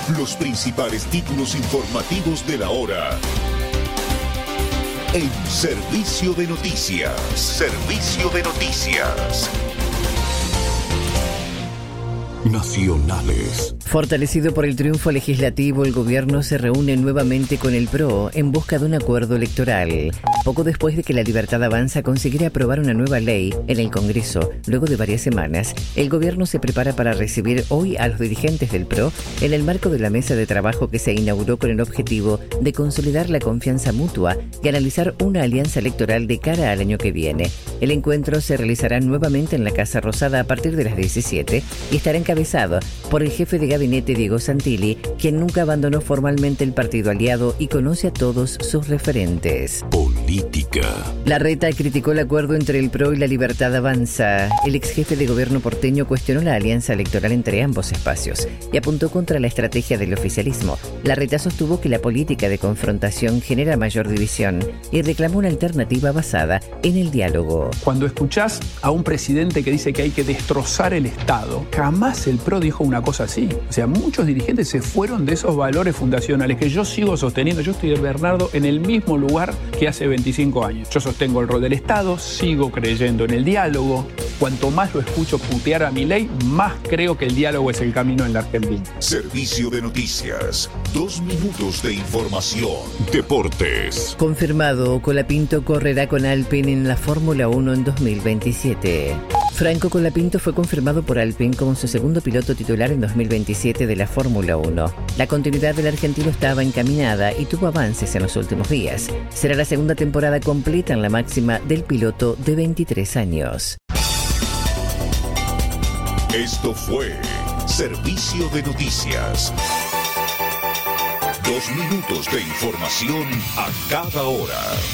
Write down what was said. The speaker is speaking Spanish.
Los principales títulos informativos de la hora. En Servicio de Noticias. Servicio de Noticias. Nacionales. Fortalecido por el triunfo legislativo, el gobierno se reúne nuevamente con el PRO en busca de un acuerdo electoral. Poco después de que La Libertad Avanza consiguiera aprobar una nueva ley en el Congreso, luego de varias semanas, el gobierno se prepara para recibir hoy a los dirigentes del PRO en el marco de la mesa de trabajo que se inauguró con el objetivo de consolidar la confianza mutua y analizar una alianza electoral de cara al año que viene. El encuentro se realizará nuevamente en la Casa Rosada a partir de las 17 y estará encabezado por el jefe de gabinete Diego Santilli, quien nunca abandonó formalmente el partido aliado y conoce a todos sus referentes. Política. Larreta criticó el acuerdo entre el PRO y La Libertad Avanza. El ex jefe de gobierno porteño cuestionó la alianza electoral entre ambos espacios y apuntó contra la estrategia del oficialismo. Larreta sostuvo que la política de confrontación genera mayor división y reclamó una alternativa basada en el diálogo. Cuando escuchás a un presidente que dice que hay que destrozar el Estado, jamás el PRO dijo una cosa así. O sea, muchos dirigentes se fueron de esos valores fundacionales que yo sigo sosteniendo. Yo estoy, Bernardo, en el mismo lugar que hace 25 años. Yo sostengo el rol del Estado, sigo creyendo en el diálogo. Cuanto más lo escucho putear a Milei, más creo que el diálogo es el camino en la Argentina. Servicio de Noticias. 2 minutos de información. Deportes. Confirmado, Colapinto correrá con Alpine en la Fórmula 1 en 2027. Franco Colapinto fue confirmado por Alpine como su segundo piloto titular en 2027 de la Fórmula 1. La continuidad del argentino estaba encaminada y tuvo avances en los últimos días. Será la segunda temporada completa en la máxima del piloto de 23 años. Esto fue Servicio de Noticias. 2 minutos de información a cada hora.